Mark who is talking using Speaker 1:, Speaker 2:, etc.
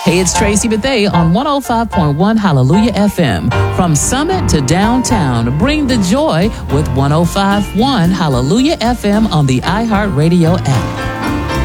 Speaker 1: Hey, it's Tracy Bethea on 105.1 Hallelujah FM. From Summit to downtown, bring the joy with 105.1 Hallelujah FM on the iHeartRadio app.